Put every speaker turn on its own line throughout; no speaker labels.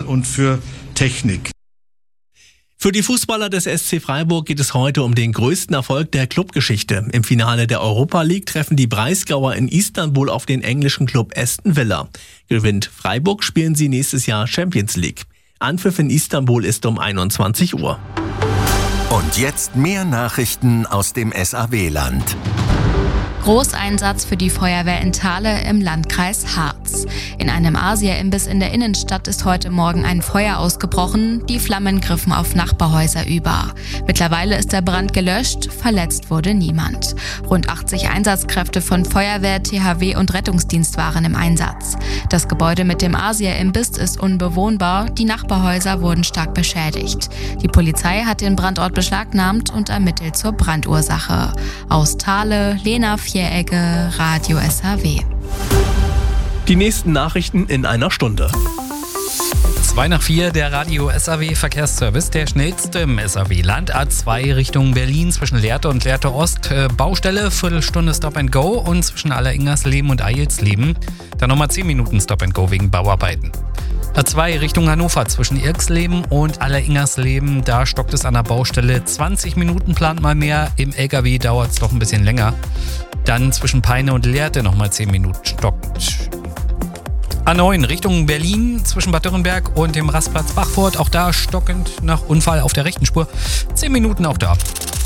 und für Technik.
Für die Fußballer des SC Freiburg geht es heute um den größten Erfolg der Clubgeschichte. Im Finale der Europa League treffen die Breisgauer in Istanbul auf den englischen Club Aston Villa. Gewinnt Freiburg, spielen sie nächstes Jahr Champions League. Anpfiff in Istanbul ist um 21 Uhr.
Und jetzt mehr Nachrichten aus dem SAW-Land.
Großeinsatz für die Feuerwehr in Thale im Landkreis Harz. In einem Asia-Imbiss in der Innenstadt ist heute Morgen ein Feuer ausgebrochen. Die Flammen griffen auf Nachbarhäuser über. Mittlerweile ist der Brand gelöscht, verletzt wurde niemand. Rund 80 Einsatzkräfte von Feuerwehr, THW und Rettungsdienst waren im Einsatz. Das Gebäude mit dem Asia-Imbiss ist unbewohnbar. Die Nachbarhäuser wurden stark beschädigt. Die Polizei hat den Brandort beschlagnahmt und ermittelt zur Brandursache. Aus Thale, Lena Vieregge, Radio SAW.
Die nächsten Nachrichten in einer Stunde.
3:02, der Radio SAW Verkehrsservice, der schnellste im SAW-Land. A2 Richtung Berlin zwischen Lehrte und Lehrte Ost. Baustelle, Viertelstunde Stop and Go, und zwischen Alleringersleben und Eilsleben dann nochmal 10 Minuten Stop and Go wegen Bauarbeiten. A2 Richtung Hannover zwischen Irksleben und Alleringersleben, da stockt es an der Baustelle. 20 Minuten plant mal mehr, im LKW dauert es doch ein bisschen länger. Dann zwischen Peine und Lehrte nochmal 10 Minuten stockend. A9 Richtung Berlin zwischen Bad Dürrenberg und dem Rastplatz Bachfurt, auch da stockend nach Unfall auf der rechten Spur. 10 Minuten auch da.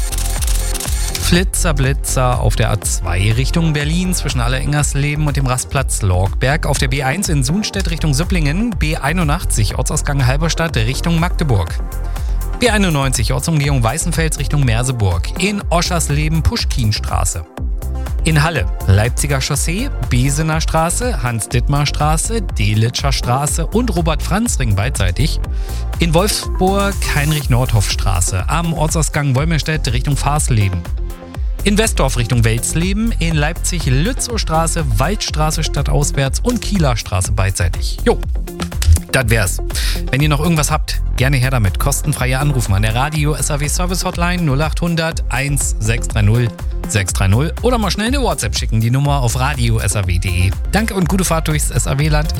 Blitzer auf der A2 Richtung Berlin zwischen Alleringersleben und dem Rastplatz Lorgberg. Auf der B1 in Sunstedt Richtung Süpplingen. B81 Ortsausgang Halberstadt Richtung Magdeburg. B91 Ortsumgehung Weißenfels Richtung Merseburg. In Oschersleben Puschkinstraße. In Halle Leipziger Chaussee, Besener Straße, Hans-Dittmar-Straße, Delitscher Straße und Robert-Franz-Ring beidseitig. In Wolfsburg Heinrich-Nordhoff-Straße, am Ortsausgang Wolmerstedt Richtung Farsleben. In Westdorf Richtung Welsleben, in Leipzig Lützowstraße, Waldstraße stadtauswärts und Kieler Straße beidseitig. Jo, das wär's. Wenn ihr noch irgendwas habt, gerne her damit. Kostenfreie Anrufen an der Radio SAW Service Hotline 0800 1630 630 oder mal schnell eine WhatsApp schicken, die Nummer auf radio.saw.de. Danke und gute Fahrt durchs SAW-Land.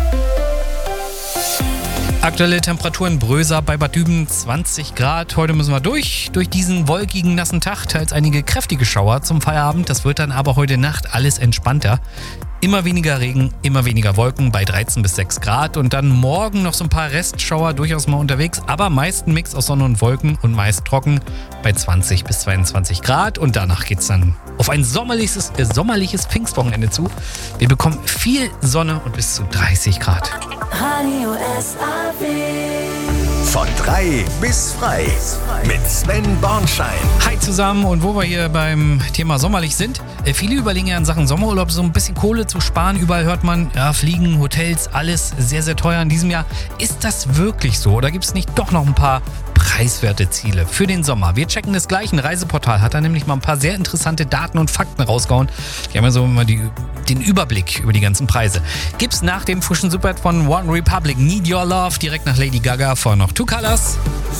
Aktuelle Temperaturen: Bröser bei Bad Düben 20 Grad. Heute müssen wir durch diesen wolkigen, nassen Tag. Teils einige kräftige Schauer zum Feierabend. Das wird dann aber heute Nacht alles entspannter. Immer weniger Regen, immer weniger Wolken bei 13 bis 6 Grad. Und dann morgen noch so ein paar Restschauer durchaus mal unterwegs. Aber meist ein Mix aus Sonne und Wolken und meist trocken bei 20 bis 22 Grad. Und danach geht's dann auf ein sommerliches Pfingstwochenende zu. Wir bekommen viel Sonne und bis zu 30 Grad.
Radio SAW.
Von 3 bis frei mit Sven Bornschein.
Hi zusammen, und wo wir hier beim Thema sommerlich sind, viele überlegen ja in Sachen Sommerurlaub so ein bisschen Kohle zu sparen. Überall hört man, ja, Fliegen, Hotels, alles sehr, sehr teuer in diesem Jahr. Ist das wirklich so, oder gibt es nicht doch noch ein paar preiswerte Ziele für den Sommer? Wir checken das gleich. Ein Reiseportal hat da nämlich mal ein paar sehr interessante Daten und Fakten rausgehauen. Die haben ja so immer den Überblick über die ganzen Preise. Gibt's nach dem frischen Superhit von One Republic, Need Your Love, direkt nach Lady Gaga, vor noch Two Colors.